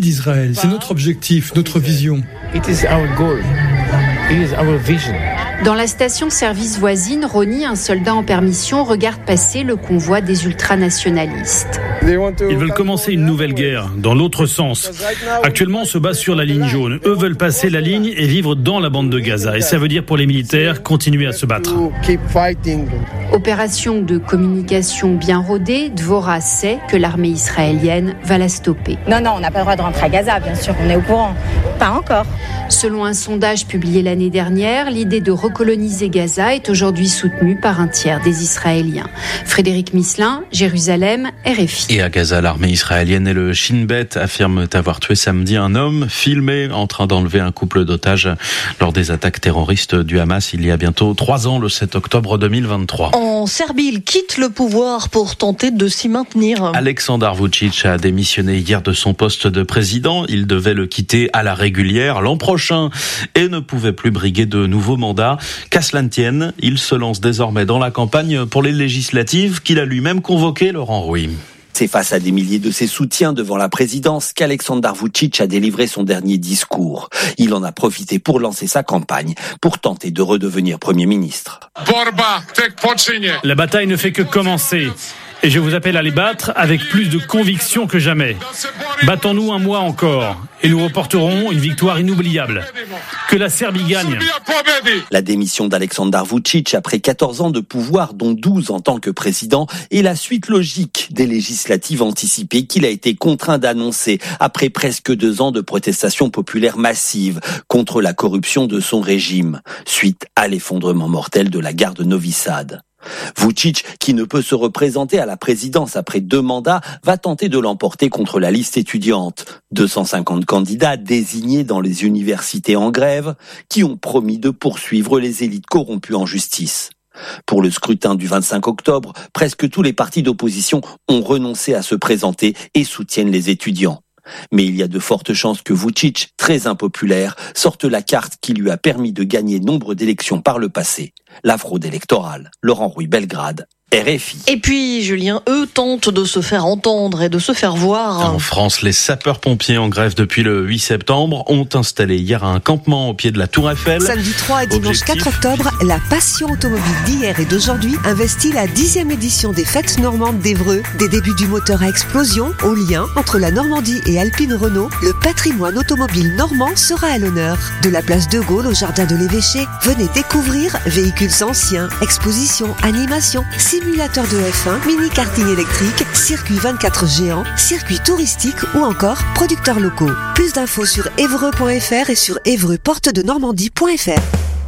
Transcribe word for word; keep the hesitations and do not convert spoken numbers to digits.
d'Israël. C'est notre objectif, notre vision. It is our goal. It is our vision. Dans la station-service voisine, Ronnie, un soldat en permission, regarde passer le convoi des ultranationalistes. Ils veulent commencer une nouvelle guerre, dans l'autre sens. Actuellement, on se base sur la ligne jaune. Eux veulent passer la ligne et vivre dans la bande de Gaza. Et ça veut dire pour les militaires, continuer à se battre. Opération de communication bien rodée, Dvorah sait que l'armée israélienne va la stopper. Non, non, on n'a pas le droit de rentrer à Gaza, bien sûr, on est au courant. Pas encore. Selon un sondage publié l'année dernière, l'idée de recoloniser Gaza est aujourd'hui soutenue par un tiers des Israéliens. Frédéric Misselin, Jérusalem, R F I. Et à Gaza, l'armée israélienne et le Shin Bet affirment avoir tué samedi un homme filmé en train d'enlever un couple d'otages lors des attaques terroristes du Hamas il y a bientôt trois ans, le sept octobre deux mille vingt-trois. En Serbie, il quitte le pouvoir pour tenter de s'y maintenir. Aleksandar Vučić a démissionné hier de son poste de président. Il devait le quitter à la régulière l'an prochain et ne pouvait plus briguer de nouveaux mandats. Qu'à cela ne tienne, il se lance désormais dans la campagne pour les législatives qu'il a lui-même convoquées, Laurent Rouy. C'est face à des milliers de ses soutiens devant la présidence qu'Aleksandar Vučić a délivré son dernier discours. Il en a profité pour lancer sa campagne, pour tenter de redevenir Premier ministre. La bataille ne fait que commencer. Et je vous appelle à les battre avec plus de conviction que jamais. Battons-nous un mois encore et nous reporterons une victoire inoubliable. Que la Serbie gagne. La démission d'Aleksandar Vučić après quatorze ans de pouvoir, dont douze en tant que président, est la suite logique des législatives anticipées qu'il a été contraint d'annoncer après presque deux ans de protestations populaires massives contre la corruption de son régime, suite à l'effondrement mortel de la gare de Novi Sad. Vučić, qui ne peut se représenter à la présidence après deux mandats, va tenter de l'emporter contre la liste étudiante. deux cent cinquante candidats désignés dans les universités en grève, qui ont promis de poursuivre les élites corrompues en justice. Pour le scrutin du vingt-cinq octobre, presque tous les partis d'opposition ont renoncé à se présenter et soutiennent les étudiants. Mais il y a de fortes chances que Vučić, très impopulaire, sorte la carte qui lui a permis de gagner nombre d'élections par le passé, la fraude électorale. Laurent Rouy, Belgrade, R F I. Et puis, Julien, eux tentent de se faire entendre et de se faire voir. En France, les sapeurs-pompiers en grève depuis le huit septembre ont installé hier un campement au pied de la Tour Eiffel. Samedi trois et dimanche Objectif. quatre octobre, la passion automobile d'hier et d'aujourd'hui investit la dixième édition des Fêtes Normandes d'Évreux. Des débuts du moteur à explosion au lien entre la Normandie et Alpine Renault, le patrimoine automobile normand sera à l'honneur. De la place de Gaulle au jardin de l'Évêché, venez découvrir véhicules anciens, expositions, animations, simulateur de F un, mini-karting électrique, circuit vingt-quatre géants, circuits touristiques ou encore producteurs locaux. Plus d'infos sur évreux point f r et sur évreux porte de normandie point f r.